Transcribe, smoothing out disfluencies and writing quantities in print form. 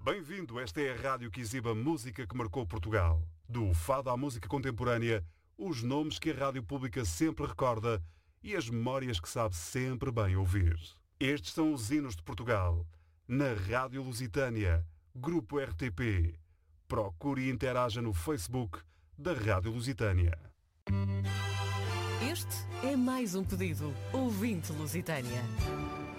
Bem-vindo, esta é a rádio que exibe a música que marcou Portugal. Do fado à música contemporânea, os nomes que a rádio pública sempre recorda e as memórias que sabe sempre bem ouvir. Estes são os hinos de Portugal, na Rádio Lusitânia, Grupo RTP. Procure e interaja no Facebook da Rádio Lusitânia. Este é mais um pedido. Ouvinte Lusitânia.